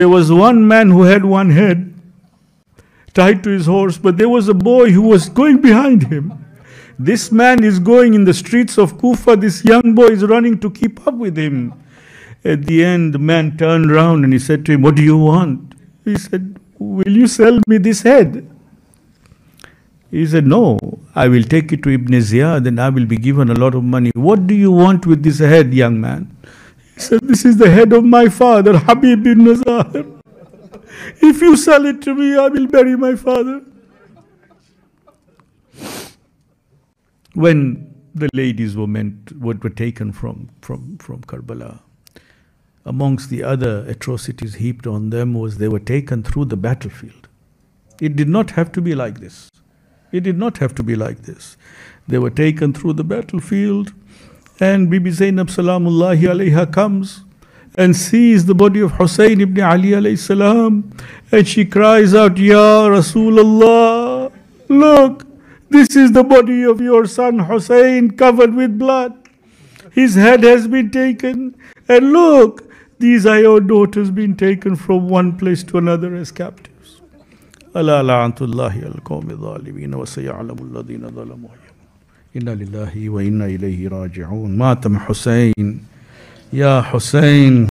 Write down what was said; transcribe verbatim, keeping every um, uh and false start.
There was one man who had one head tied to his horse, but there was a boy who was going behind him. This man is going in the streets of Kufa. This young boy is running to keep up with him. At the end, the man turned around and he said to him, "What do you want?" He said, "Will you sell me this head?" He said, "No, I will take it to Ibn Ziyad and I will be given a lot of money." "What do you want with this head, young man?" He said, "This is the head of my father, Habib bin Nazar. If you sell it to me, I will bury my father." When the ladies were meant, what were taken from, from, from Karbala, amongst the other atrocities heaped on them was they were taken through the battlefield. It did not have to be like this. It did not have to be like this. They were taken through the battlefield, and Bibi Zainab Salamullahi alayha comes and sees the body of Hussein ibn Ali alayhi salam, and she cries out, "Ya Rasulullah, look, this is the body of your son Hussein covered with blood. His head has been taken, and look, these are your daughters being taken from one place to another as captives." ألا لعنة الله على القوم الظالمين وسيعلم الذين ظلموا إنا لله وإنا إليه راجعون. ماتم حسين يا حسين